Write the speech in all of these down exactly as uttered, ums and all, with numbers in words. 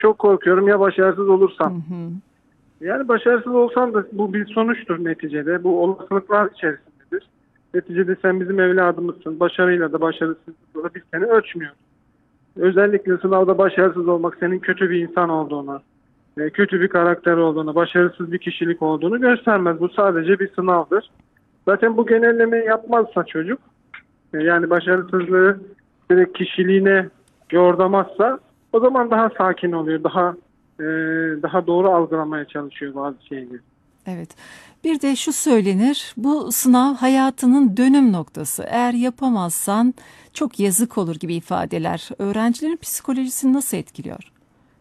Çok korkuyorum ya başarısız Hı olursam. hı. Yani başarısız olsan da bu bir sonuçtur neticede. Bu olasılıklar içerisindedir. Neticede sen bizim evladımızsın. Başarıyla da başarısızlıkla da biz seni ölçmüyoruz. Özellikle sınavda başarısız olmak senin kötü bir insan olduğunu, e, kötü bir karakter olduğunu, başarısız bir kişilik olduğunu göstermez. Bu sadece bir sınavdır. Zaten bu genellemeyi yapmazsa çocuk, e, yani başarısızlığı direkt kişiliğine yordamazsa o zaman daha sakin oluyor, daha e, daha doğru algılamaya çalışıyor bazı şeyleri. Evet. Bir de şu söylenir, bu sınav hayatının dönüm noktası. Eğer yapamazsan çok yazık olur gibi ifadeler. Öğrencilerin psikolojisini nasıl etkiliyor?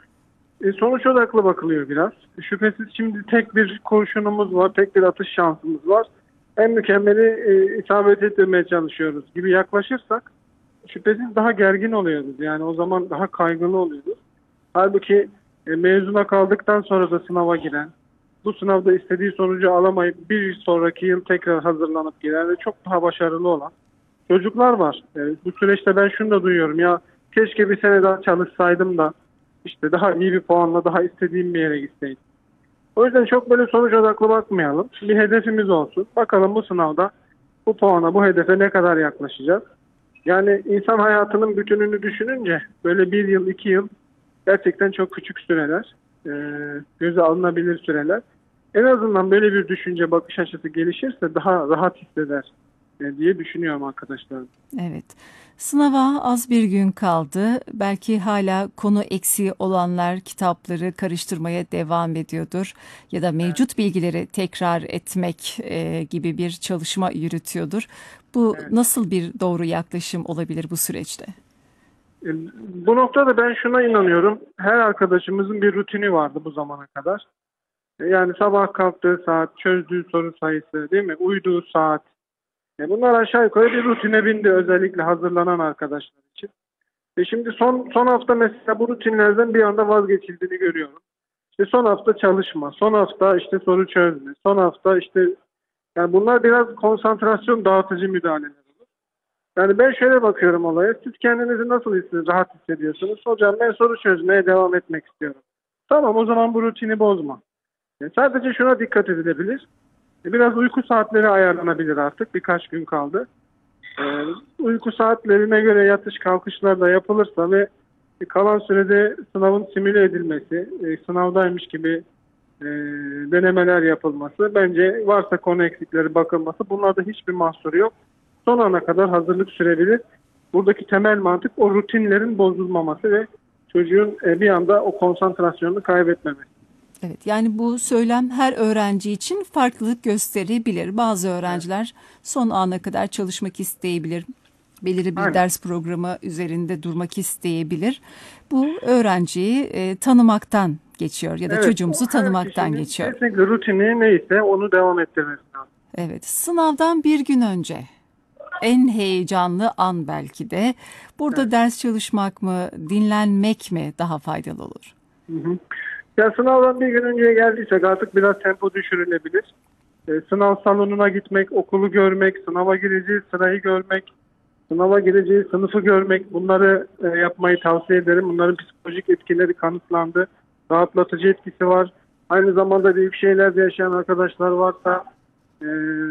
E, sonuç odaklı bakılıyor biraz. Şüphesiz şimdi tek bir kurşunumuz var, tek bir atış şansımız var. En mükemmeli e, isabet ettirmeye çalışıyoruz gibi yaklaşırsak şüphesiz daha gergin oluyoruz. Yani o zaman daha kaygılı oluyoruz. Halbuki e, mezuna kaldıktan sonra da sınava giren, bu sınavda istediği sonucu alamayıp bir sonraki yıl tekrar hazırlanıp giren ve çok daha başarılı olan çocuklar var. E, bu süreçte ben şunu da duyuyorum ya, keşke bir sene daha çalışsaydım da işte daha iyi bir puanla daha istediğim bir yere gitseydim. O yüzden çok böyle sonuç odaklı bakmayalım. Bir hedefimiz olsun. Bakalım bu sınavda bu puana, bu hedefe ne kadar yaklaşacağız. Yani insan hayatının bütününü düşününce böyle bir yıl, iki yıl gerçekten çok küçük süreler. E, göze alınabilir süreler. En azından böyle bir düşünce, bakış açısı gelişirse daha rahat hisseder e, diye düşünüyorum arkadaşlar. Evet. Sınava az bir gün kaldı. Belki hala konu eksiği olanlar kitapları karıştırmaya devam ediyordur ya da mevcut bilgileri tekrar etmek e, gibi bir çalışma yürütüyordur. Bu Evet. nasıl bir doğru yaklaşım olabilir bu süreçte? E, Bu noktada ben şuna inanıyorum. Her arkadaşımızın bir rutini vardı bu zamana kadar. E, Yani sabah kalktığı saat, çözdüğü soru sayısı, değil mi? Uyuduğu saat. E, bunlar aşağı yukarı bir rutine bindi, özellikle hazırlanan arkadaşlar için. E şimdi son son hafta mesela bu rutinlerden bir anda vazgeçildiğini görüyorum. İşte son hafta çalışma, son hafta işte soru çözme, son hafta işte, yani bunlar biraz konsantrasyon dağıtıcı müdahaleler. Yani ben şöyle bakıyorum olaya. Siz kendinizi nasıl hissediyorsunuz, rahat hissediyorsunuz? Hocam ben soru çözmeye devam etmek istiyorum. Tamam, o zaman bu rutini bozma. E, sadece şuna dikkat edilebilir. E, biraz uyku saatleri ayarlanabilir artık. Birkaç gün kaldı. E, uyku saatlerine göre yatış kalkışlar da yapılırsa ve kalan sürede sınavın simüle edilmesi, e, sınavdaymış gibi e, denemeler yapılması, bence varsa konu eksikleri bakılması, bunlarda hiçbir mahsuru yok. Son ana kadar hazırlık sürebilir. Buradaki temel mantık o rutinlerin bozulmaması ve çocuğun e, bir anda o konsantrasyonunu kaybetmemesi. Evet, yani bu söylem her öğrenci için farklılık gösterebilir. Bazı Evet. öğrenciler son ana kadar çalışmak isteyebilir. Belirli bir Aynen. ders programı üzerinde durmak isteyebilir. Bu öğrenciyi e, tanımaktan geçiyor ya da Evet, o çocuğumuzu her tanımaktan kişinin geçiyor. kesinlikle rutini neyse onu devam ettirmesi lazım. Evet, sınavdan bir gün önce en heyecanlı an belki de. Burada Evet. ders çalışmak mı, dinlenmek mi daha faydalı olur? Hı hı. Ya sınavdan bir gün önceye geldiysek artık biraz tempo düşürülebilir. E, sınav salonuna gitmek, okulu görmek, sınava gireceği sırayı görmek, sınava gireceği sınıfı görmek, bunları e, yapmayı tavsiye ederim. Bunların psikolojik etkileri kanıtlandı. Rahatlatıcı etkisi var. Aynı zamanda büyük şehirlerde yaşayan arkadaşlar varsa e,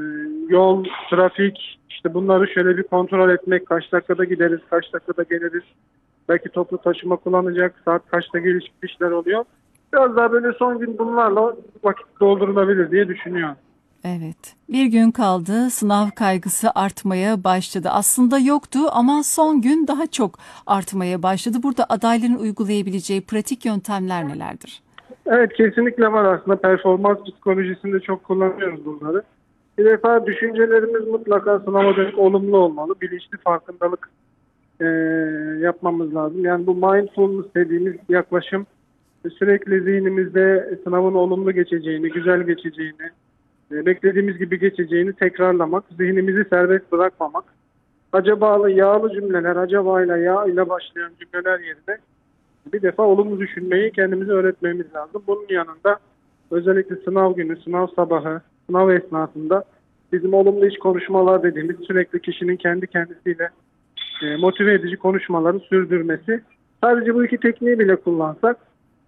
yol, trafik, işte bunları şöyle bir kontrol etmek. Kaç dakikada gideriz, kaç dakikada geliriz. Belki toplu taşıma kullanacak, saat kaçta geliş gidişler oluyor. Biraz daha böyle son gün bunlarla vakit doldurulabilir diye düşünüyorum. Evet, bir gün kaldı, sınav kaygısı artmaya başladı. Aslında yoktu ama son gün daha çok artmaya başladı. Burada adayların uygulayabileceği pratik yöntemler nelerdir? Evet, kesinlikle var aslında. Performans psikolojisinde çok kullanıyoruz bunları. Bir defa düşüncelerimiz mutlaka sınava dönük olumlu olmalı. Bilinçli farkındalık e, yapmamız lazım. Yani bu mindfulness dediğimiz yaklaşım, sürekli zihnimizde sınavın olumlu geçeceğini, güzel geçeceğini, e, beklediğimiz gibi geçeceğini tekrarlamak, zihnimizi serbest bırakmamak. Acabalı, yağlı cümleler, acaba ile yağ ile başlayan cümleler yerine bir defa olumlu düşünmeyi kendimize öğretmemiz lazım. Bunun yanında özellikle sınav günü, sınav sabahı, sınav esnasında bizim olumlu iş konuşmalar dediğimiz, sürekli kişinin kendi kendisiyle e, motive edici konuşmaları sürdürmesi. Sadece bu iki tekniği bile kullansak